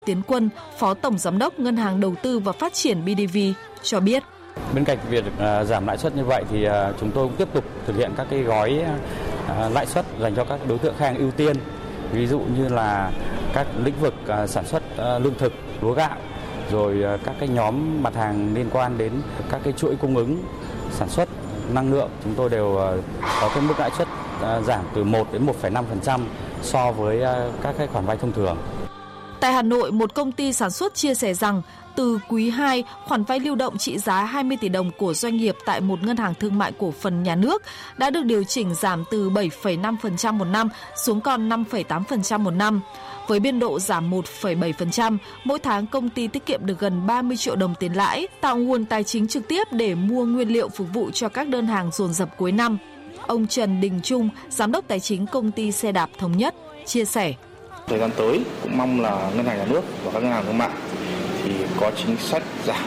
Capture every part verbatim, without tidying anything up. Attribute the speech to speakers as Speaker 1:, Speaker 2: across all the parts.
Speaker 1: Tiến Quân, Phó Tổng Giám đốc Ngân hàng Đầu tư và Phát triển bê đê vê cho biết.
Speaker 2: Bên cạnh việc uh, giảm lãi suất như vậy thì uh, chúng tôi cũng tiếp tục thực hiện các cái gói uh, lãi suất dành cho các đối tượng khách hàng ưu tiên. Ví dụ như là các lĩnh vực uh, sản xuất uh, lương thực, lúa gạo, rồi uh, các cái nhóm mặt hàng liên quan đến các cái chuỗi cung ứng sản xuất năng lượng, chúng tôi đều uh, có cái mức lãi suất uh, giảm từ một đến một phẩy năm phần trăm so với uh, các cái khoản vay thông thường.
Speaker 1: Tại Hà Nội, một công ty sản xuất chia sẻ rằng từ quý hai, khoản vay lưu động trị giá hai mươi tỷ đồng của doanh nghiệp tại một ngân hàng thương mại cổ phần nhà nước đã được điều chỉnh giảm từ bảy phẩy năm phần trăm một năm xuống còn năm phẩy tám phần trăm một năm. Với biên độ giảm một phẩy bảy phần trăm, mỗi tháng công ty tiết kiệm được gần ba mươi triệu đồng tiền lãi, tạo nguồn tài chính trực tiếp để mua nguyên liệu phục vụ cho các đơn hàng dồn dập cuối năm. Ông Trần Đình Trung, Giám đốc Tài chính công ty xe đạp Thống Nhất, chia sẻ.
Speaker 3: Thời gian tới cũng mong là ngân hàng nhà nước và các ngân hàng thương mại thì có chính sách giảm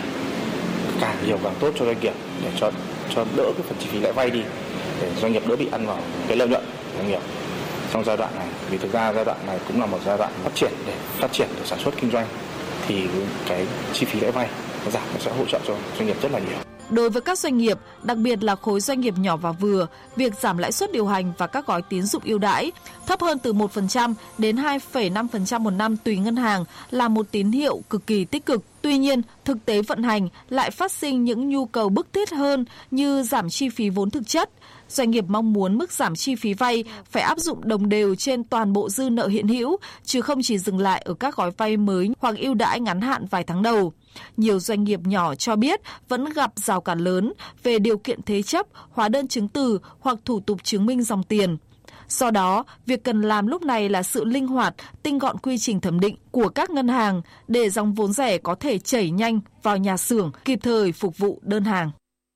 Speaker 3: càng nhiều càng tốt cho doanh nghiệp để cho cho đỡ cái phần chi phí lãi vay đi, để doanh nghiệp đỡ bị ăn vào cái lợi nhuận của doanh nghiệp trong giai đoạn này. Vì thực ra giai đoạn này cũng là một giai đoạn phát triển để phát triển để sản xuất kinh doanh, thì cái chi phí lãi vay nó giảm, nó sẽ hỗ trợ cho doanh nghiệp rất là nhiều.
Speaker 1: Đối với các doanh nghiệp, đặc biệt là khối doanh nghiệp nhỏ và vừa, việc giảm lãi suất điều hành và các gói tín dụng ưu đãi thấp hơn từ một phần trăm đến hai phẩy năm phần trăm một năm tùy ngân hàng là một tín hiệu cực kỳ tích cực. Tuy nhiên, thực tế vận hành lại phát sinh những nhu cầu bức thiết hơn như giảm chi phí vốn thực chất. Doanh nghiệp mong muốn mức giảm chi phí vay phải áp dụng đồng đều trên toàn bộ dư nợ hiện hữu, chứ không chỉ dừng lại ở các gói vay mới hoặc ưu đãi ngắn hạn vài tháng đầu. Nhiều doanh nghiệp nhỏ cho biết vẫn gặp rào cản lớn về điều kiện thế chấp, hóa đơn chứng từ hoặc thủ tục chứng minh dòng tiền. Do đó, việc cần làm lúc này là sự linh hoạt, tinh gọn quy trình thẩm định của các ngân hàng để dòng vốn rẻ có thể chảy nhanh vào nhà xưởng, kịp thời phục vụ đơn hàng.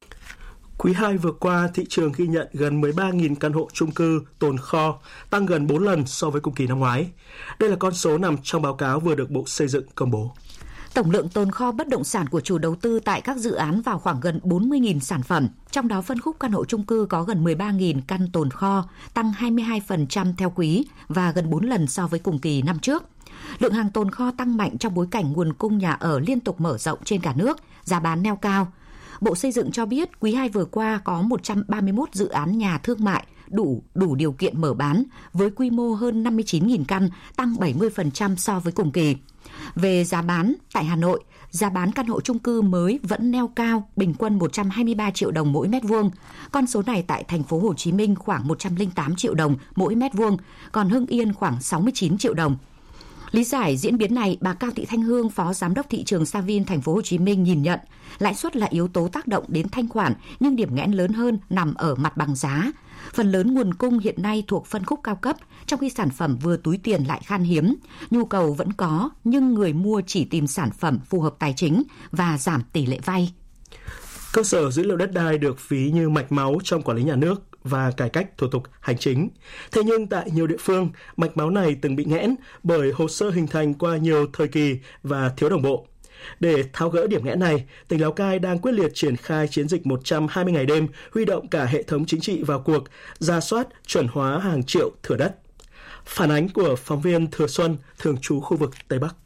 Speaker 4: Quý hai vừa qua, thị trường ghi nhận gần mười ba nghìn căn hộ chung cư tồn kho, tăng gần bốn lần so với cùng kỳ năm ngoái. Đây là con số nằm trong báo cáo vừa được Bộ Xây dựng công bố.
Speaker 5: Tổng lượng tồn kho bất động sản của chủ đầu tư tại các dự án vào khoảng gần bốn mươi nghìn sản phẩm, trong đó phân khúc căn hộ chung cư có gần mười ba nghìn căn tồn kho, tăng hai mươi hai phần trăm theo quý và gần bốn lần so với cùng kỳ năm trước. Lượng hàng tồn kho tăng mạnh trong bối cảnh nguồn cung nhà ở liên tục mở rộng trên cả nước, giá bán neo cao. Bộ Xây dựng cho biết quý hai vừa qua có một trăm ba mươi mốt dự án nhà thương mại đủ đủ điều kiện mở bán với quy mô hơn năm mươi chín nghìn căn, tăng bảy mươi phần trăm so với cùng kỳ. Về giá bán, tại Hà Nội, giá bán căn hộ chung cư mới vẫn neo cao, bình quân một trăm hai mươi ba triệu đồng mỗi mét vuông. Con số này tại thành phố Hồ Chí Minh khoảng một trăm lẻ tám triệu đồng mỗi mét vuông, còn Hưng Yên khoảng sáu mươi chín triệu đồng. Lý giải diễn biến này, bà Cao Thị Thanh Hương, Phó Giám đốc thị trường Savin thành phố Hồ Chí Minh nhìn nhận, lãi suất là yếu tố tác động đến thanh khoản, nhưng điểm nghẽn lớn hơn nằm ở mặt bằng giá. Phần lớn nguồn cung hiện nay thuộc phân khúc cao cấp, trong khi sản phẩm vừa túi tiền lại khan hiếm. Nhu cầu vẫn có, nhưng người mua chỉ tìm sản phẩm phù hợp tài chính và giảm tỷ lệ vay.
Speaker 4: Cơ sở dữ liệu đất đai được ví như mạch máu trong quản lý nhà nước và cải cách thủ tục hành chính. Thế nhưng tại nhiều địa phương, mạch máu này từng bị nghẽn bởi hồ sơ hình thành qua nhiều thời kỳ và thiếu đồng bộ. Để tháo gỡ điểm nghẽn này, tỉnh Lào Cai đang quyết liệt triển khai chiến dịch một trăm hai mươi ngày đêm, huy động cả hệ thống chính trị vào cuộc, rà soát, chuẩn hóa hàng triệu thửa đất. Phản ánh của phóng viên Thừa Xuân, thường trú khu vực Tây Bắc.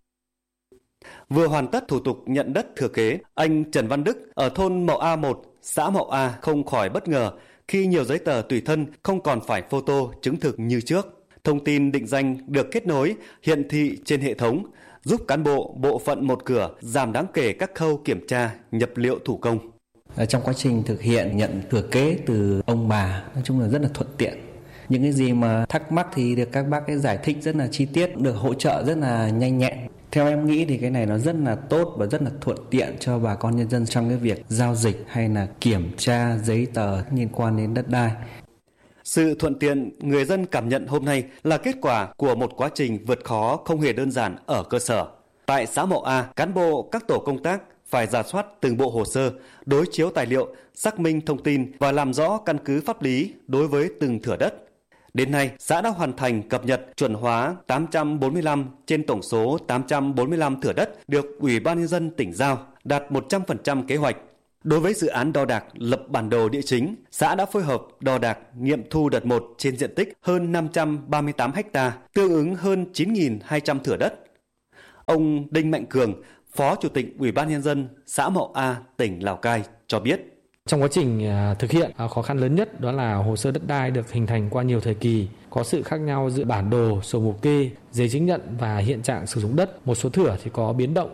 Speaker 6: Vừa hoàn tất thủ tục nhận đất thừa kế, anh Trần Văn Đức ở thôn Mậu A một, xã Mậu A không khỏi bất ngờ khi nhiều giấy tờ tùy thân không còn phải photo chứng thực như trước. Thông tin định danh được kết nối, hiển thị trên hệ thống, giúp cán bộ bộ phận một cửa giảm đáng kể các khâu kiểm tra, nhập liệu thủ công.
Speaker 7: Trong quá trình thực hiện nhận thừa kế từ ông bà, nói chung là rất là thuận tiện. Những cái gì mà thắc mắc thì được các bác ấy giải thích rất là chi tiết, được hỗ trợ rất là nhanh nhẹn. Theo em nghĩ thì cái này nó rất là tốt và rất là thuận tiện cho bà con nhân dân trong cái việc giao dịch hay là kiểm tra giấy tờ liên quan đến đất đai.
Speaker 6: Sự thuận tiện người dân cảm nhận hôm nay là kết quả của một quá trình vượt khó không hề đơn giản ở cơ sở. Tại xã Mậu A, cán bộ các tổ công tác phải rà soát từng bộ hồ sơ, đối chiếu tài liệu, xác minh thông tin và làm rõ căn cứ pháp lý đối với từng thửa đất. Đến nay, xã đã hoàn thành cập nhật chuẩn hóa tám trăm bốn mươi lăm trên tổng số tám trăm bốn mươi lăm thửa đất được Ủy ban nhân dân tỉnh giao, đạt một trăm phần trăm kế hoạch. Đối với dự án đo đạc lập bản đồ địa chính, xã đã phối hợp đo đạc nghiệm thu đợt một trên diện tích hơn năm trăm ba mươi tám ha, tương ứng hơn chín nghìn hai trăm thửa đất. Ông Đinh Mạnh Cường, Phó Chủ tịch Ủy ban Nhân dân xã Mậu A, tỉnh Lào Cai cho biết.
Speaker 8: Trong quá trình thực hiện, khó khăn lớn nhất đó là hồ sơ đất đai được hình thành qua nhiều thời kỳ, có sự khác nhau giữa bản đồ, sổ mục kê, giấy chứng nhận và hiện trạng sử dụng đất. Một số thửa thì có biến động